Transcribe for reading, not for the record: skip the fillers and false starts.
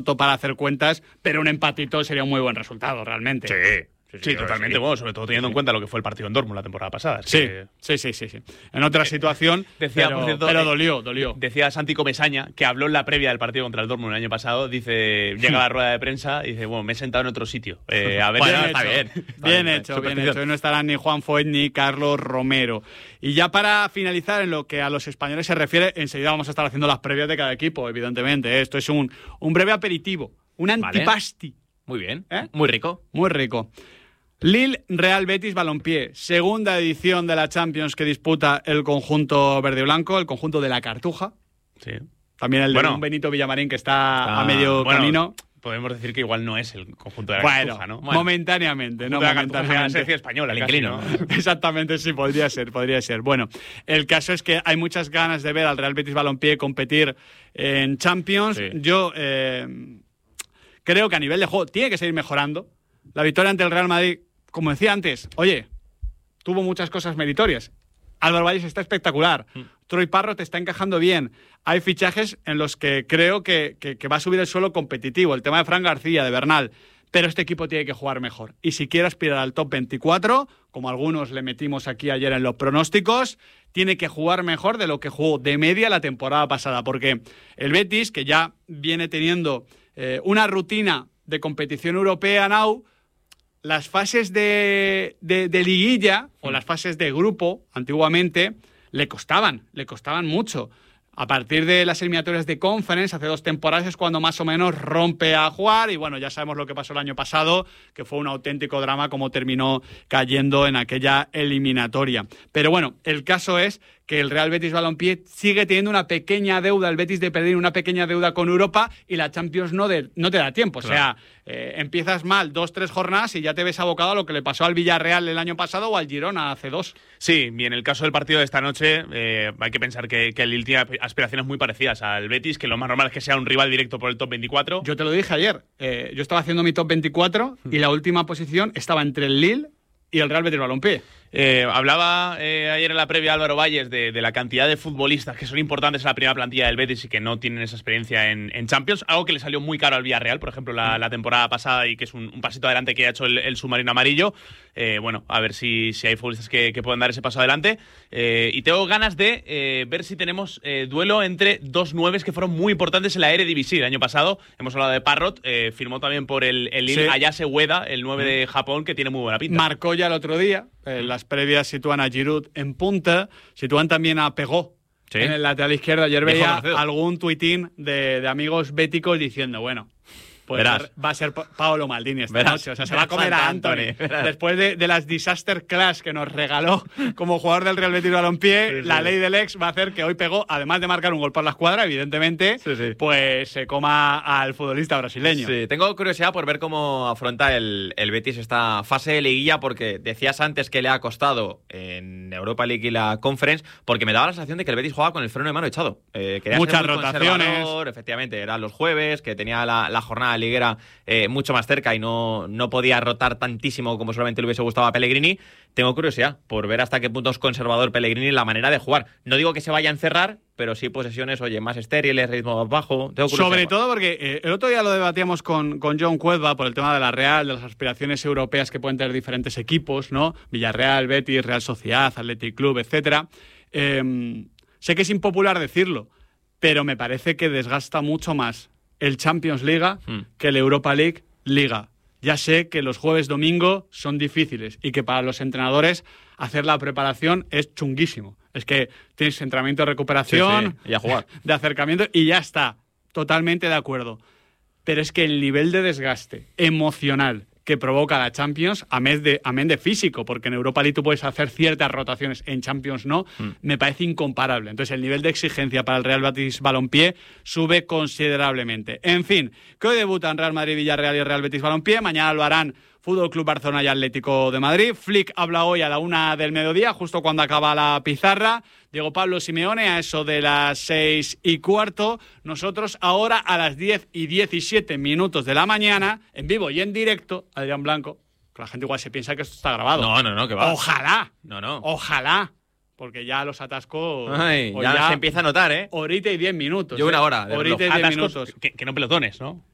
para hacer cuentas, pero un empatito sería un muy buen resultado, realmente. Sí, totalmente. Bueno, sobre todo teniendo en cuenta lo que fue el partido en Dortmund la temporada pasada. Sí. En otra situación, decía, pero, por cierto, pero dolió. Decía Santi Comesaña, que habló en la previa del partido contra el Dortmund el año pasado, llega a la rueda de prensa y dice, bueno, me he sentado en otro sitio. A ver, bueno, está bien. Bien hecho. Hoy no estarán ni Juan Foyt ni Carlos Romero. Y ya para finalizar, en lo que a los españoles se refiere, enseguida vamos a estar haciendo las previas de cada equipo, evidentemente. Esto es un breve aperitivo, un antipasti. Muy bien, muy rico. Muy rico. Lille Real Betis Balompié, segunda edición de la Champions que disputa el conjunto verde y blanco, el conjunto de la Cartuja. Sí. También el de un Benito Villamarín que está a medio camino. Podemos decir que igual no es el conjunto de la Cartuja, ¿no? Momentáneamente. La selección española, el inquilino. Exactamente, sí, podría ser. Bueno, el caso es que hay muchas ganas de ver al Real Betis Balompié competir en Champions. Sí. Yo creo que a nivel de juego tiene que seguir mejorando. La victoria ante el Real Madrid, como decía antes, tuvo muchas cosas meritorias. Álvaro Valles está espectacular. Troy Parrott está encajando bien. Hay fichajes en los que creo que va a subir el suelo competitivo. El tema de Fran García, de Bernal. Pero este equipo tiene que jugar mejor. Y si quiere aspirar al top 24, como algunos le metimos aquí ayer en los pronósticos, tiene que jugar mejor de lo que jugó de media la temporada pasada. Porque el Betis, que ya viene teniendo una rutina de competición europea now, las fases de liguilla o las fases de grupo, antiguamente, le costaban mucho. A partir de las eliminatorias de Conference, hace 2 temporadas, es cuando más o menos rompe a jugar. Y bueno, ya sabemos lo que pasó el año pasado, que fue un auténtico drama como terminó cayendo en aquella eliminatoria. Pero bueno, el caso es que el Real Betis Balompié sigue teniendo una pequeña deuda, el Betis de perder una pequeña deuda con Europa, y la Champions no te da tiempo. Claro. O sea, empiezas mal 2-3 jornadas y ya te ves abocado a lo que le pasó al Villarreal el año pasado o al Girona hace 2. Sí, y en el caso del partido de esta noche, hay que pensar que el Lille tiene aspiraciones muy parecidas al Betis, que lo más normal es que sea un rival directo por el top 24. Yo te lo dije ayer, yo estaba haciendo mi top 24 y la última posición estaba entre el Lille y el Real Betis Balompié. Hablaba ayer en la previa Álvaro Valles de la cantidad de futbolistas que son importantes en la primera plantilla del Betis y que no tienen esa experiencia en Champions, algo que le salió muy caro al Villarreal, por ejemplo, la temporada pasada, y que es un pasito adelante que ha hecho el submarino amarillo. Bueno, a ver si hay futbolistas que pueden dar ese paso adelante. Y tengo ganas de ver si tenemos duelo entre 2 nueves que fueron muy importantes en la Eredivisie el año pasado. Hemos hablado de Parrott, firmó también por el Lille, Ayase Ueda, el 9 de Japón, que tiene muy buena pinta. Marcó ya el otro día. Las previas sitúan a Giroud en punta, sitúan también a Pegó en el lateral izquierdo. Ayer veía algún tuitín de amigos béticos diciendo, bueno, pues va a ser Paolo Maldini esta noche. O sea, se va a comer a Antony. Después de las disaster class que nos regaló como jugador del Real Betis Balompié, la ley del ex va a hacer que hoy Pegó, además de marcar un gol por la escuadra, evidentemente, pues se coma al futbolista brasileño. Sí, tengo curiosidad por ver cómo afronta el Betis esta fase de liguilla, porque decías antes que le ha costado en Europa League y la Conference, porque me daba la sensación de que el Betis jugaba con el freno de mano echado. Muchas rotaciones. Efectivamente, eran los jueves, que tenía la jornada liguera mucho más cerca y no podía rotar tantísimo como solamente le hubiese gustado a Pellegrini. Tengo curiosidad por ver hasta qué punto es conservador Pellegrini en la manera de jugar. No digo que se vaya a encerrar, pero sí posesiones, más estériles, ritmo más bajo. Sobre todo porque el otro día lo debatíamos con John Cueva por el tema de la Real, de las aspiraciones europeas que pueden tener diferentes equipos, ¿no? Villarreal, Betis, Real Sociedad, Athletic Club, etcétera. Sé que es impopular decirlo, pero me parece que desgasta mucho más el Champions Liga que el Europa League Liga. Ya sé que los jueves domingo son difíciles y que para los entrenadores hacer la preparación es chunguísimo. Es que tienes entrenamiento de recuperación, y a jugar, de acercamiento y ya está. Totalmente de acuerdo. Pero es que el nivel de desgaste emocional que provoca la Champions, amén de físico, porque en Europa League tú puedes hacer ciertas rotaciones, en Champions no, me parece incomparable. Entonces el nivel de exigencia para el Real Betis Balompié sube considerablemente. En fin, que hoy debutan Real Madrid, Villarreal y Real Betis Balompié, mañana lo harán Fútbol Club Barcelona y Atlético de Madrid. Flick habla hoy a la 1 del mediodía, justo cuando acaba la pizarra. Diego Pablo Simeone a eso de las 6:15. Nosotros ahora a las 10:17 de la mañana, en vivo y en directo, Adrián Blanco. Que la gente igual se piensa que esto está grabado. No, que va. Ojalá. No. Ojalá. Porque ya los atascos... ya se empieza a notar, ¿eh? Horita y 10 minutos. Yo una hora. Horita y 10 minutos. Que no pelotones, ¿no?